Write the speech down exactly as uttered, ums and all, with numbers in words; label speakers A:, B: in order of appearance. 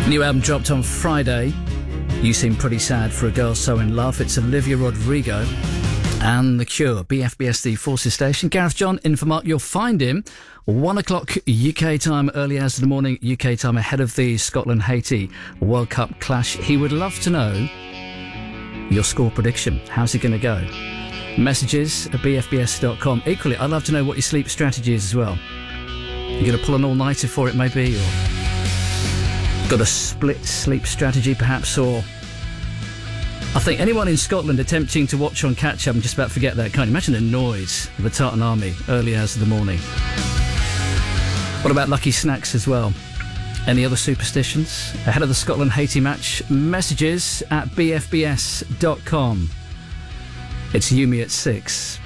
A: New album dropped on Friday. You Seem Pretty Sad for a Girl So In Love. It's Olivia Rodrigo and The Cure. B F B S, the Forces Station. Gareth John in for Mark. You'll find him one o'clock U K time, early hours of the morning U K time, ahead of the Scotland-Haiti World Cup clash. He would love to know your score prediction. How's it going to go? Messages at b f b s dot com. Equally, I'd love to know what your sleep strategy is as well. You're going to pull an all-nighter for it, maybe, or got a split sleep strategy, perhaps, or I think anyone in Scotland attempting to watch on catch-up and just about forget that, can't you? Imagine the noise of the Tartan Army early hours of the morning. What about lucky snacks as well? Any other superstitions? Ahead of the Scotland-Haiti match, messages at b f b s dot com. It's Yumi at six.